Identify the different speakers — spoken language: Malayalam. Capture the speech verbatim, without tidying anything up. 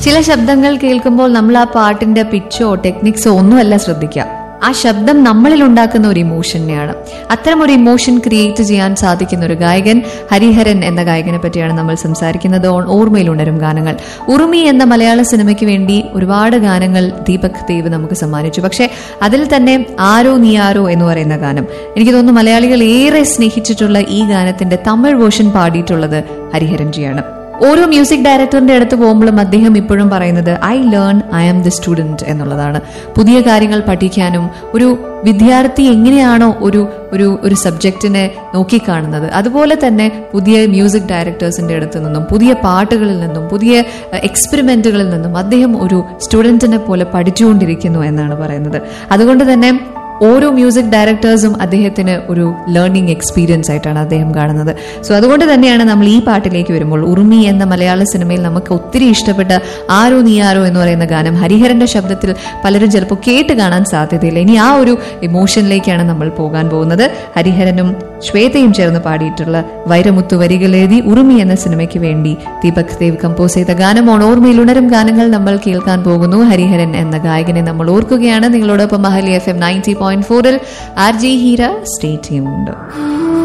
Speaker 1: ചില ശബ്ദങ്ങൾ കേൾക്കുമ്പോൾ നമ്മൾ ആ പാട്ടിന്റെ പിച്ചോ ടെക്നിക്സോ ഒന്നുമല്ല ശ്രദ്ധിക്കുക, ആ ശബ്ദം നമ്മളിൽ ഉണ്ടാക്കുന്ന ഒരു ഇമോഷനെയാണ്. അത്തരം ഒരു ഇമോഷൻ ക്രിയേറ്റ് ചെയ്യാൻ സാധിക്കുന്ന ഒരു ഗായകൻ ഹരിഹരൻ എന്ന ഗായകനെ പറ്റിയാണ് നമ്മൾ സംസാരിക്കുന്നത്. ഓർമ്മയിൽ ഉണരും ഗാനങ്ങൾ. ഉറുമി എന്ന മലയാള സിനിമയ്ക്ക് വേണ്ടി ഒരുപാട് ഗാനങ്ങൾ ദീപക് ദേവ് നമുക്ക് സമ്മാനിച്ചു. പക്ഷെ അതിൽ തന്നെ ആരോ നീ ആരോ എന്ന് പറയുന്ന ഗാനം, എനിക്ക് തോന്നുന്നു മലയാളികൾ ഏറെ സ്നേഹിച്ചിട്ടുള്ള ഈ ഗാനത്തിന്റെ തമിഴ് വേർഷൻ പാടിയിട്ടുള്ളത് ഹരിഹരൻ ജിയാണ്. ഓരോ മ്യൂസിക് ഡയറക്ടറിന്റെ അടുത്ത് പോകുമ്പോഴും അദ്ദേഹം ഇപ്പോഴും പറയുന്നത് I learn I am the student എന്നുള്ളതാണ്. പുതിയ കാര്യങ്ങൾ പഠിക്കാനും ഒരു വിദ്യാർത്ഥി എങ്ങനെയാണോ ഒരു ഒരു ഒരു സബ്ജക്റ്റിനെ നോക്കിക്കാണുന്നത്, അതുപോലെ തന്നെ പുതിയ മ്യൂസിക് ഡയറക്ടേഴ്സിന്റെ അടുത്ത് നിന്നും പുതിയ പാട്ടുകളിൽ നിന്നും പുതിയ എക്സ്പെരിമെന്റുകളിൽ നിന്നും അദ്ദേഹം ഒരു സ്റ്റുഡന്റിനെ പോലെ പഠിച്ചുകൊണ്ടിരിക്കുന്നു എന്നാണ് പറയുന്നത്. അതുകൊണ്ട് തന്നെ ഓരോ മ്യൂസിക് ഡയറക്ടേഴ്സും അദ്ദേഹത്തിന് ഒരു ലേണിംഗ് എക്സ്പീരിയൻസ് ആയിട്ടാണ് അദ്ദേഹം കാണുന്നത്. സോ അതുകൊണ്ട് തന്നെയാണ് നമ്മൾ ഈ പാട്ടിലേക്ക് വരുമ്പോൾ ഉറുമി എന്ന മലയാള സിനിമയിൽ നമുക്ക് ഒത്തിരി ഇഷ്ടപ്പെട്ട ആരോ നീ ആരോ എന്ന് പറയുന്ന ഗാനം ഹരിഹരന്റെ ശബ്ദത്തിൽ പലരും ചിലപ്പോൾ കേട്ട് കാണാൻ സാധ്യതയില്ല. ഇനി ആ ഒരു ഇമോഷനിലേക്കാണ് നമ്മൾ പോകാൻ പോകുന്നത്. ഹരിഹരനും ശ്വേതയും ചേർന്ന് പാടിയിട്ടുള്ള വൈരമുത്തു വരികളെഴുതി ഉറുമി എന്ന സിനിമയ്ക്ക് വേണ്ടി ദീപക് ദേവ് കമ്പോസ് ചെയ്ത ഗാനമാണ് ഓർമ്മയിൽ ഉണരും ഗാനങ്ങൾ നമ്മൾ കേൾക്കാൻ പോകുന്നു. ഹരിഹരൻ എന്ന ഗായകനെ നമ്മൾ ഓർക്കുകയാണ്. നിങ്ങളോടൊപ്പം മഹലി എഫ് എം നയൻറ്റി പോയിന്റ് ഫോറിൽ R J Heera. Stay tuned.